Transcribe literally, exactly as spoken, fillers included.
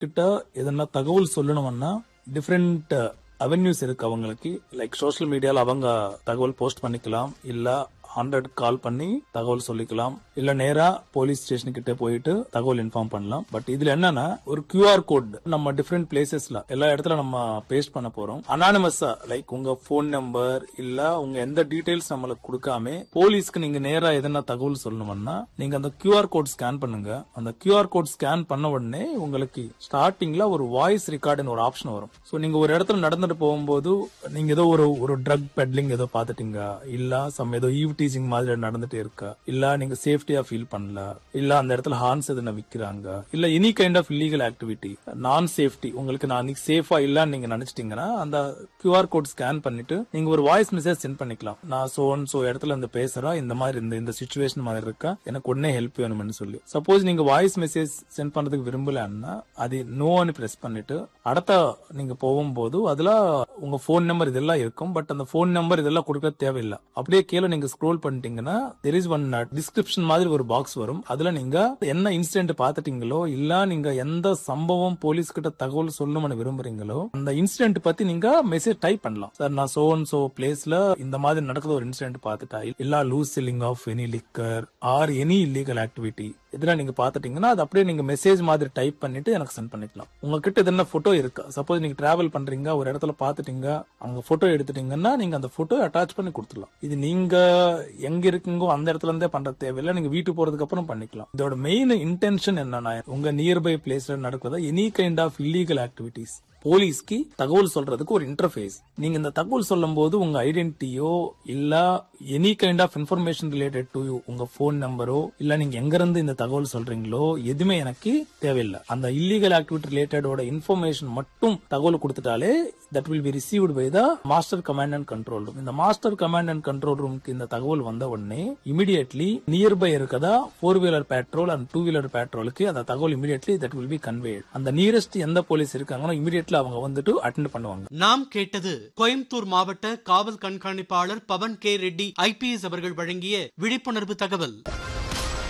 கிட்ட எதனா தகவல் சொல்லணும்னா டிஃப்ரெண்ட் அவென்யூஸ் இருக்கு அவங்களுக்கு. லைக் சோஷியல் மீடியால அவங்க தகவல் போஸ்ட் பண்ணிக்கலாம், இல்ல ஹண்ட்ரட் கால் பண்ணி தகவல் சொல்லிக்கலாம், இல்ல நேரா போலீஸ் ஸ்டேஷன் கிட்ட போயிட்டு தகவல் இன்ஃபார்ம் பண்ணலாம். பட் இதுல என்னன்னா ஒரு கியூஆர் கோட் நம்ம டிஃப்ரெண்ட் பிளேசஸ்ல எல்லா இடத்துல நம்ம பேஸ்ட் பண்ண போறோம். அனானிமஸா லைக் உங்க போன் நம்பர் இல்ல உங்க எந்த டீடைல்ஸ் நம்மளுக்கு கொடுக்காம போலீஸ்க்கு நீங்க நேரா எதனா தகவல் சொல்லணும்னா நீங்க அந்த கியூஆர் கோட் ஸ்கேன் பண்ணுங்க. அந்த கியூஆர் கோட் ஸ்கேன் பண்ண உடனே உங்களுக்கு ஸ்டார்டிங்ல ஒரு வாய்ஸ் ரெக்கார்டுன்னு ஒரு ஆப்ஷன் வரும். சோ நீங்க ஒரு இடத்துல நடந்துட்டு போகும்போது நீங்க ஏதோ ஒரு ஒரு ட்ரக் பெட்லிங் ஏதோ பாத்துட்டீங்க, இல்ல சம் ஏதோ ஈவ் டீசிங் மாதிரி நடந்துட்டு இருக்கா, இல்ல நீங்க சேஃப்டியா ஃபீல் பண்ணல, இல்ல அந்த இடத்துல ஹார்ன்ஸ் எதுனா விக்கிறாங்க, இல்ல any kind of illegal activity நான் சேஃப்டி உங்களுக்கு நான் சேஃபா இல்லன்னு நீங்க நினைச்சிட்டீங்கன்னா அந்த கியூஆர் கோட் ஸ்கேன் பண்ணிட்டு நீங்க ஒரு வாய்ஸ் மெசேஜ் சென்ட் பண்ணிக்கலாம். நான் சோ அண்ட் சோ இடத்துல இருந்து பேசுறேன், இந்த மாதிரி இந்த இந்த சிச்சுவேஷன் மாதிரி இருக்கா, எனக்கு உடனே ஹெல்ப் வேணும்னு சொல்லி. சப்போஸ் நீங்க வாய்ஸ் மெசேஜ் சென்ட் பண்றதுக்கு விரும்பலன்னா அது நோன்னு பிரஸ் பண்ணிட்டு அடுத்த நீங்க போகும்போது அதுல உங்க போன் நம்பர் இதெல்லாம் இருக்கும். பட் அந்த போன் நம்பர் இதெல்லாம் கொடுக்க தேவையில்லை. அப்படியே கீழே நீங்க ஸ்க்ரோல் பண்ணிட்டீங்கன்னா there is one டிஸ்கிரிப்ஷன் மாதிரி ஒரு பாக்ஸ் வரும். அதுல நீங்க என்ன இன்சிடென்ட் பாத்துட்டீங்களோ இல்ல நீங்க எந்த சம்பவம் போலீஸ் கிட்ட தகவல் சொல்லணும்னு விரும்புறீங்களோ அந்த இன்சிடென்ட் பத்தி நீங்க மெசேஜ் டைப் பண்ணலாம். சார் நான் சோ அண்ட் சோ பிளேஸ்ல இந்த மாதிரி நடக்குது ஒரு இன்சிடென்ட் பாத்துட்டா, இல்ல loose selling of any liquor or any illegal activity இதெல்லாம் நீங்க பாத்துட்டீங்கன்னா அது அப்படியே நீங்க மெசேஜ் மாதிரி டைப் பண்ணிட்டு எனக்கு சென்ட் பண்ணிக்கலாம். உங்ககிட்ட இது என்ன போட்டோ இருக்கா, சப்போஸ் நீங்க டிராவல் பண்றீங்க ஒரு இடத்துல பாத்துட்டீங்க அங்க போட்டோ எடுத்துட்டீங்கன்னா நீங்க அந்த போட்டோ அட்டாச் பண்ணி கொடுத்துடலாம். இது நீங்க எங்க இருக்குங்கோ அந்த இடத்துல இருந்தே பண்ற தேவையில்லை, நீங்க வீட்டு போறதுக்கு அப்புறம் பண்ணிக்கலாம். இதோட மெயின் இன்டென்ஷன் என்னன்னா உங்க நியர்பை பிளேஸ்ல நடக்கிறதா any kind of illegal activities போலீஸ்க்கு தகவல் சொல்றதுக்கு ஒரு இன்டர்ஃபேஸ். நீங்க இந்த தகவல் சொல்லும் போது உங்க ஐடென்டிட்டியோ இல்ல any kind of information related to you உங்க போன் நம்பரோ இல்ல நீங்க எங்க இருந்து இந்த தகவல் சொல்றீங்களோ எதுவுமே எனக்கு தேவையில்லை. அந்த இல்லீகல் ஆக்டிவிட்டி ரிலேட்டடோட இன்ஃபர்மேஷன் மட்டும் தகவல் கொடுத்துட்டாலே that will be received by the master command and control room. இந்த மாஸ்டர் கமாண்ட் அண்ட் கண்ட்ரோல் ரூமுக்கு இந்த தகவல் வந்த உடனே இமிடியட்லி நியர்பை இருக்கதா four wheeler patrol and two wheeler பேட்ரோலுக்கு அந்த தகவல் immediately that will be conveyed. அந்த நியரஸ்ட் எந்த போலீஸ் இருக்காங்களோ இமிடியட்லி அவங்க வந்துட்டு அட்டெண்ட் பண்ணுவாங்க. நாம் கேட்டது கோயம்புத்தூர் மாவட்ட காவல் கண்காணிப்பாளர் பவன் கே ரெட்டி ஐபிஎஸ் அவர்கள் வழங்கிய விழிப்புணர்வு தகவல்.